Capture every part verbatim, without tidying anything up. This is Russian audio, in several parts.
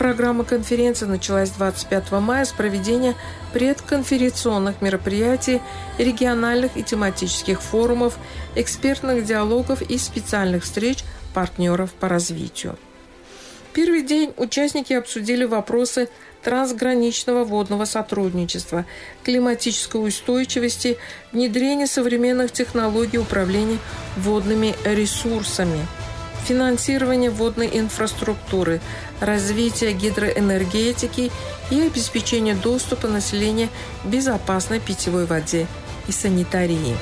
Программа конференции началась двадцать пятого мая с проведения предконференционных мероприятий, региональных и тематических форумов, экспертных диалогов и специальных встреч партнеров по развитию. Первый день участники обсудили вопросы трансграничного водного сотрудничества, климатической устойчивости, внедрения современных технологий управления водными ресурсами, финансирования водной инфраструктуры, развития гидроэнергетики и обеспечения доступа населения к безопасной питьевой воде и санитарии.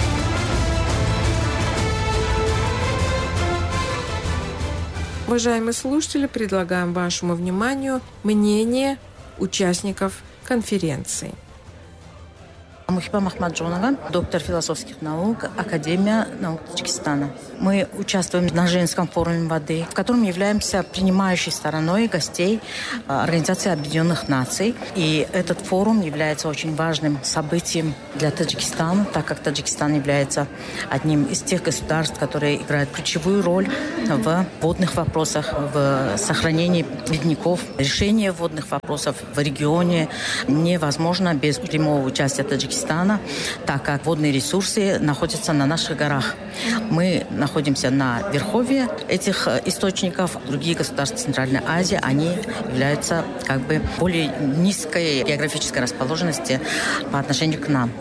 Уважаемые слушатели, предлагаем вашему вниманию мнение участников конференции. Мухиба Махмаджонова, доктор философских наук, Академия наук Таджикистана. Мы участвуем на женском форуме воды, в котором являемся принимающей стороной гостей Организации Объединенных Наций. И этот форум является очень важным событием для Таджикистана, так как Таджикистан является одним из тех государств, которые играют ключевую роль в водных вопросах, в сохранении ледников. Решение водных вопросов в регионе невозможно без прямого участия Таджикистана, так как водные ресурсы находятся на наших горах. Мы находимся на верховье этих источников. Другие государства Центральной Азии, они являются как бы более низкой географической расположенности по отношению к нам.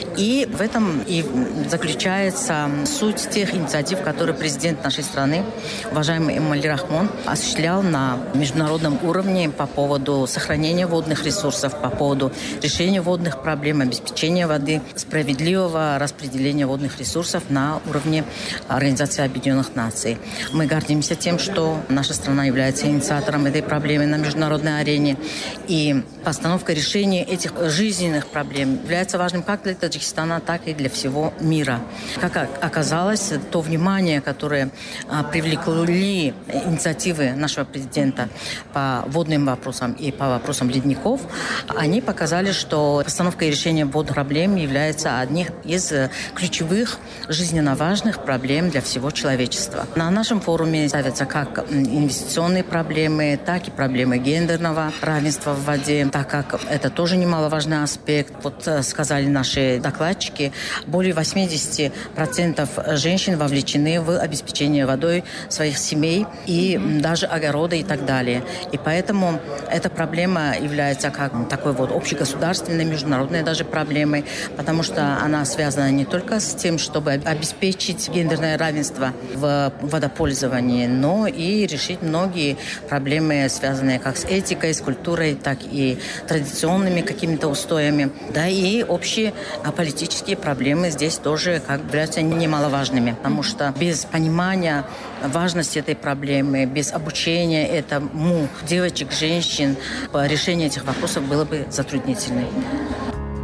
И в этом и заключается суть тех инициатив, которые президент нашей страны, уважаемый Эмомали Рахмон, осуществлял на международном уровне по поводу сохранения водных ресурсов, по поводу решения водных проблем, обеспечения воды, справедливого распределения водных ресурсов на уровне Организации Объединенных Наций. Мы гордимся тем, что наша страна является инициатором этой проблемы на международной арене. И постановка решения этих жизненных проблем является важным как для Таджикистана, так и для всего мира. Как оказалось, то внимание, которое привлекли инициативы нашего президента по водным вопросам и по вопросам ледников, они показали, что постановка и решение водных проблем является одним из ключевых жизненно важных проблем для всего человечества. На нашем форуме ставятся как инвестиционные проблемы, так и проблемы гендерного равенства в воде, так как это тоже немаловажный аспект. Вот сказали наши докладчики, более восемьдесят процентов женщин вовлечены в обеспечение водой своих семей и даже огорода и так далее. И поэтому эта проблема является как такой вот общегосударственной, международной даже проблемой, потому что она связана не только с тем, чтобы обеспечить гендерное равенство в водопользовании, но и решить многие проблемы, связанные как с этикой, с культурой, так и традиционными какими-то устоями. Да, и общие политические проблемы здесь тоже как бы являются немаловажными, потому что без понимания важности этой проблемы, без обучения этому девочек, женщин, решение этих вопросов было бы затруднительным.